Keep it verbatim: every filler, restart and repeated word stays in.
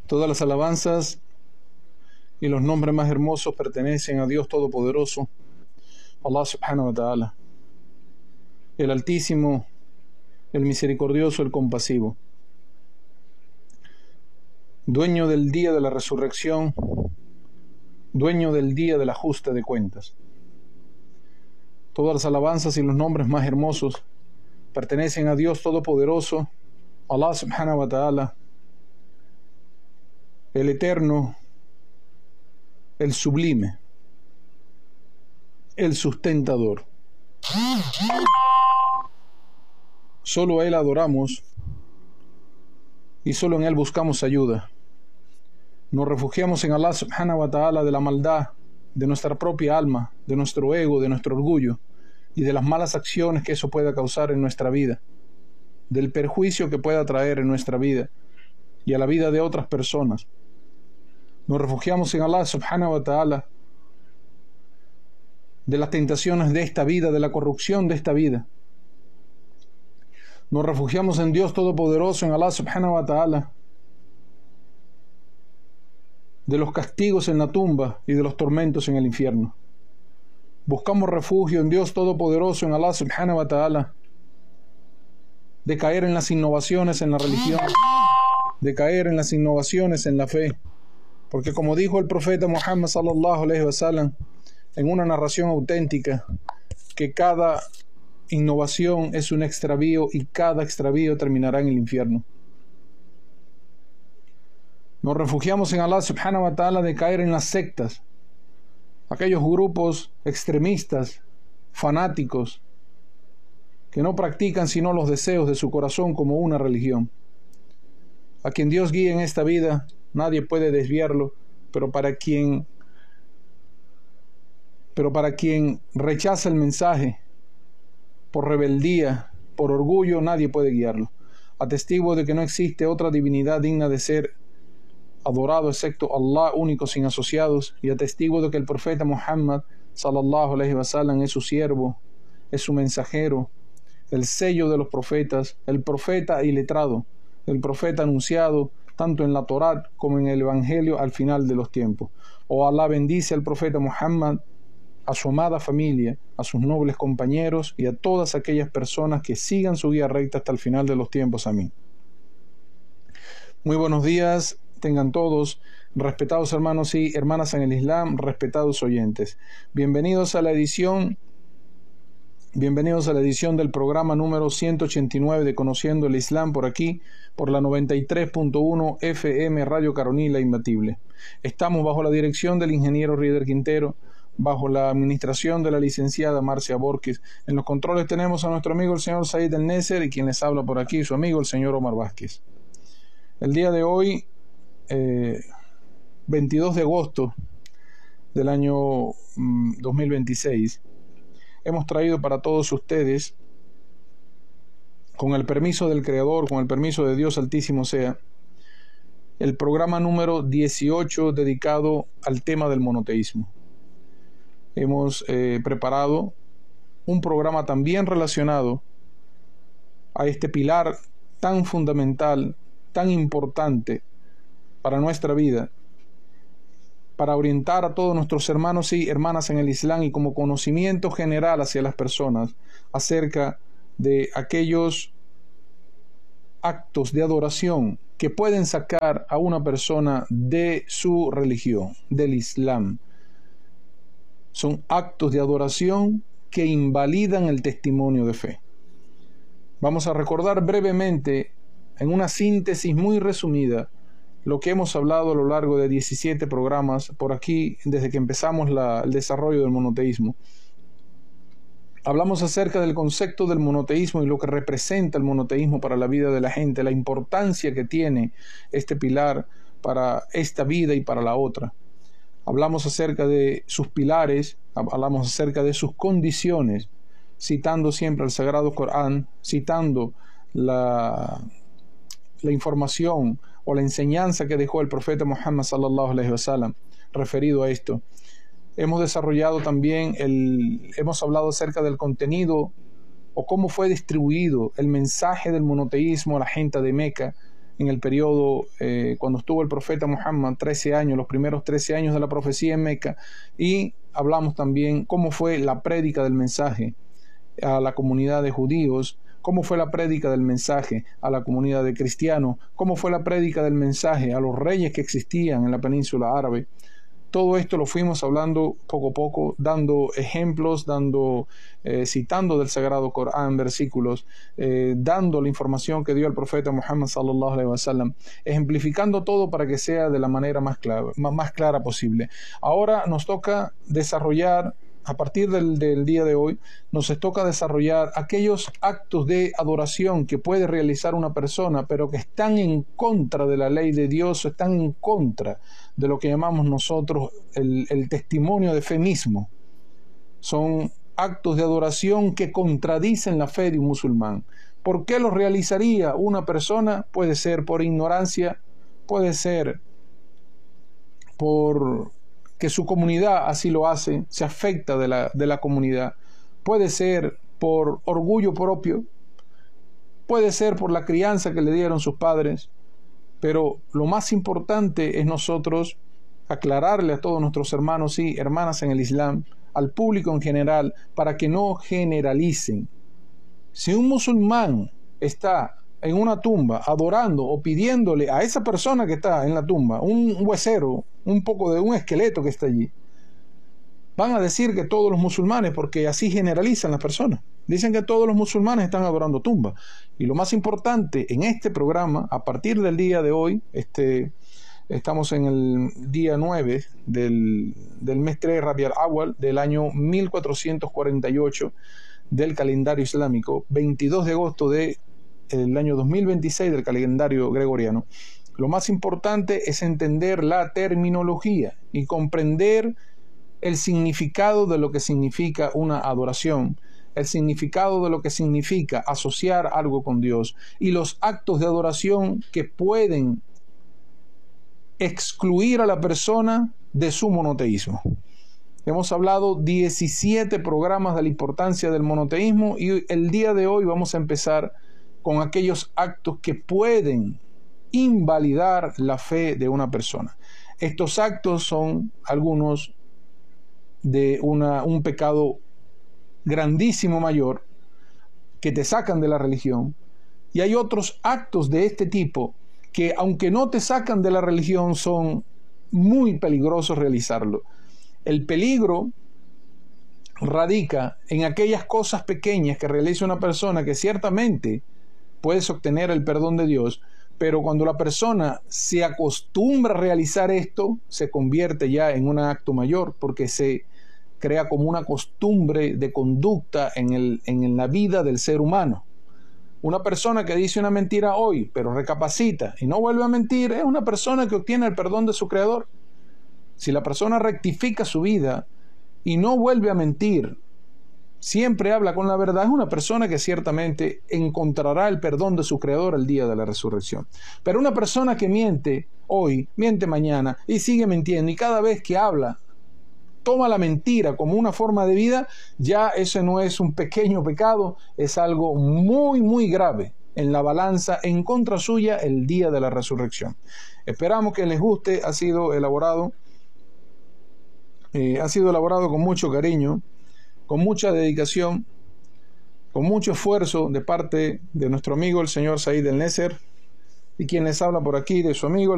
Todas las alabanzas y los nombres más hermosos pertenecen a Dios Todopoderoso, Allah Subhanahu wa Ta'ala, el Altísimo, el Misericordioso, el Compasivo, dueño del día de la resurrección, dueño del día del ajuste de cuentas. Todas las alabanzas y los nombres más hermosos pertenecen a Dios Todopoderoso, Allah Subhanahu wa Ta'ala, el Eterno, el Sublime, el Sustentador. Solo a Él adoramos y solo en Él buscamos ayuda. Nos refugiamos en Allah Subhanahu wa Ta'ala de la maldad de nuestra propia alma, de nuestro ego, de nuestro orgullo y de las malas acciones que eso pueda causar en nuestra vida, del perjuicio que pueda traer en nuestra vida y a la vida de otras personas. Nos refugiamos en Allah Subhanahu wa Ta'ala de las tentaciones de esta vida, de la corrupción de esta vida. Nos refugiamos en Dios Todopoderoso, en Allah Subhanahu wa Ta'ala, de los castigos en la tumba y de los tormentos en el infierno. Buscamos refugio en Dios Todopoderoso, en Allah Subhanahu wa Ta'ala, de caer en las innovaciones en la religión, de caer en las innovaciones en la fe. Porque como dijo el profeta Muhammad sallallahu alaihi wasallam en una narración auténtica, que cada innovación es un extravío y cada extravío terminará en el infierno. Nos refugiamos en Allah Subhanahu wa Ta'ala de caer en las sectas, aquellos grupos extremistas, fanáticos, que no practican sino los deseos de su corazón como una religión. A quien Dios guíe en esta vida, nadie puede desviarlo, pero para quien, pero para quien rechaza el mensaje, por rebeldía, por orgullo, nadie puede guiarlo. Atestigo de que no existe otra divinidad digna de ser adorado excepto Allah, único sin asociados, y atestigo de que el profeta Muhammad sallallahu alaihi wasallam es su siervo, es su mensajero, el sello de los profetas, el profeta iletrado, el profeta anunciado tanto en la Torá como en el Evangelio al final de los tiempos. Oh Allah, bendice al profeta Muhammad, a su amada familia, a sus nobles compañeros y a todas aquellas personas que sigan su guía recta hasta el final de los tiempos. Amén. Muy buenos días tengan todos, respetados hermanos y hermanas en el Islam, respetados oyentes. Bienvenidos a la edición Bienvenidos a la edición del programa número ciento ochenta y nueve de Conociendo el Islam, por aquí, por la noventa y tres punto uno F M Radio Caronila Imbatible. Estamos bajo la dirección del ingeniero Rieder Quintero, bajo la administración de la licenciada Marcia Borges. En los controles tenemos a nuestro amigo el señor Said El Neser y quien les habla por aquí, su amigo el señor Omar Vázquez. El día de hoy, eh, veintidós de agosto del año mm, dos mil veintiséis, hemos traído para todos ustedes, con el permiso del Creador, con el permiso de Dios Altísimo sea, el programa número dieciocho dedicado al tema del monoteísmo. Hemos eh, preparado un programa también relacionado a este pilar tan fundamental, tan importante para nuestra vida, para orientar a todos nuestros hermanos y hermanas en el Islam y como conocimiento general hacia las personas acerca de aquellos actos de adoración que pueden sacar a una persona de su religión, del Islam. Son actos de adoración que invalidan el testimonio de fe. Vamos a recordar brevemente, en una síntesis muy resumida, lo que hemos hablado a lo largo de diecisiete programas por aquí desde que empezamos la, el desarrollo del monoteísmo. Hablamos acerca del concepto del monoteísmo y lo que representa el monoteísmo para la vida de la gente, la importancia que tiene este pilar para esta vida y para la otra. Hablamos acerca de sus pilares, hablamos acerca de sus condiciones, citando siempre el Sagrado Corán, citando la, la información o la enseñanza que dejó el profeta Muhammad sallallahu alaihi wasallam referido a esto. Hemos desarrollado también, el, hemos hablado acerca del contenido o cómo fue distribuido el mensaje del monoteísmo a la gente de Meca en el periodo eh, cuando estuvo el profeta Muhammad, trece años, los primeros trece años de la profecía en Meca, y hablamos también cómo fue la prédica del mensaje a la comunidad de judíos, cómo fue la prédica del mensaje a la comunidad de cristianos, cómo fue la prédica del mensaje a los reyes que existían en la península árabe. Todo esto lo fuimos hablando poco a poco, dando ejemplos, dando, eh, citando del Sagrado Corán versículos, eh, dando la información que dio el profeta Muhammad sallallahu alaihi wasallam, ejemplificando todo para que sea de la manera más clara, más, más clara posible. Ahora nos toca desarrollar, a partir del, del día de hoy, nos toca desarrollar aquellos actos de adoración que puede realizar una persona, pero que están en contra de la ley de Dios, están en contra de lo que llamamos nosotros el, el testimonio de fe mismo. Son actos de adoración que contradicen la fe de un musulmán. ¿Por qué los realizaría una persona? Puede ser por ignorancia, puede ser por que su comunidad así lo hace, se afecta de la, de la comunidad. Puede ser por orgullo propio, puede ser por la crianza que le dieron sus padres, pero lo más importante es nosotros aclararle a todos nuestros hermanos y hermanas en el Islam, al público en general, para que no generalicen. Si un musulmán está en una tumba adorando o pidiéndole a esa persona que está en la tumba, un huesero, un poco de un esqueleto que está allí, van a decir que todos los musulmanes, porque así generalizan las personas, dicen que todos los musulmanes están adorando tumbas. Y lo más importante en este programa, a partir del día de hoy, este, estamos en el día nueve del, del mes tres Rabi al-Awwal del año mil cuatrocientos cuarenta y ocho del calendario islámico, veintidós de agosto del año dos mil veintiséis del calendario gregoriano. Lo más importante es entender la terminología y comprender el significado de lo que significa una adoración, el significado de lo que significa asociar algo con Dios y los actos de adoración que pueden excluir a la persona de su monoteísmo. Hemos hablado diecisiete programas de la importancia del monoteísmo y el día de hoy vamos a empezar con aquellos actos que pueden invalidar la fe de una persona. Estos actos son algunos de una, un pecado grandísimo mayor que te sacan de la religión, y hay otros actos de este tipo que, aunque no te sacan de la religión, son muy peligrosos realizarlo. El peligro radica en aquellas cosas pequeñas que realiza una persona que ciertamente puedes obtener el perdón de Dios, pero cuando la persona se acostumbra a realizar esto, se convierte ya en un acto mayor, porque se crea como una costumbre de conducta en, el, en la vida del ser humano. Una persona que dice una mentira hoy, pero recapacita y no vuelve a mentir, es una persona que obtiene el perdón de su Creador. Si la persona rectifica su vida y no vuelve a mentir, siempre habla con la verdad, es una persona que ciertamente encontrará el perdón de su Creador el día de la resurrección. Pero una persona que miente hoy, miente mañana y sigue mintiendo, y cada vez que habla toma la mentira como una forma de vida, ya eso no es un pequeño pecado, es algo muy muy grave en la balanza en contra suya el día de la resurrección. Esperamos que les guste. Ha sido elaborado eh, ha sido elaborado con mucho cariño, con mucha dedicación, con mucho esfuerzo de parte de nuestro amigo el señor Said El Neser, y quien les habla por aquí de su amigo